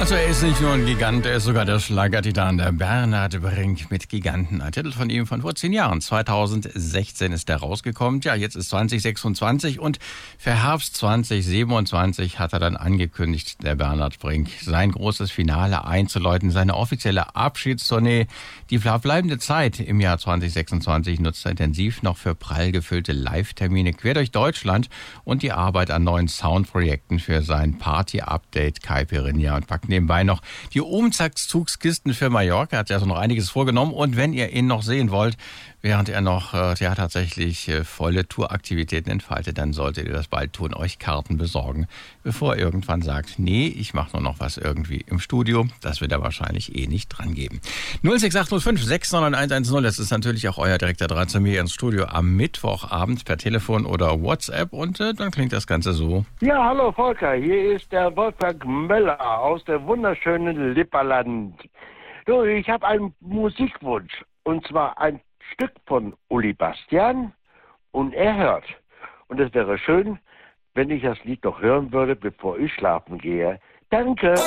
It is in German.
Also er ist nicht nur ein Gigant, er ist sogar der Schlagertitan, der Bernhard Brink mit Giganten. Ein Titel von ihm von vor 10 Jahren. 2016 ist der rausgekommen. Ja, jetzt ist 2026 und für Herbst 2027 hat er dann angekündigt, der Bernhard Brink, sein großes Finale einzuläuten, seine offizielle Abschiedstournee. Die verbleibende Zeit im Jahr 2026 nutzt er intensiv noch für prall gefüllte Live-Termine quer durch Deutschland und die Arbeit an neuen Soundprojekten für sein Party-Update Caipirinha und packt nebenbei noch die Umzugskisten für Mallorca. Hat ja also noch einiges vorgenommen. Und wenn ihr ihn noch sehen wollt, während er noch tatsächlich volle Touraktivitäten entfaltet, dann solltet ihr das bald tun, euch Karten besorgen, bevor er irgendwann sagt, nee, ich mache nur noch was irgendwie im Studio. Das wird er wahrscheinlich eh nicht dran geben. 06805 69110, das ist natürlich auch euer direkter Draht zu mir ins Studio am Mittwochabend per Telefon oder WhatsApp und dann klingt das Ganze so. Ja, hallo Volker, hier ist der Wolfgang Möller aus der wunderschönen Lipperland. Du, ich habe einen Musikwunsch und zwar ein Stück von Uli Bastian und er hört. Und es wäre schön, wenn ich das Lied noch hören würde, bevor ich schlafen gehe. Danke.